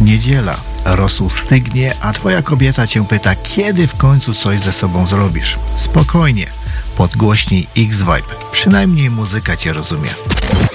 Niedziela, rosół stygnie, a twoja kobieta cię pyta, kiedy w końcu coś ze sobą zrobisz. Spokojnie, podgłośnij X-Vibe, przynajmniej muzyka cię rozumie.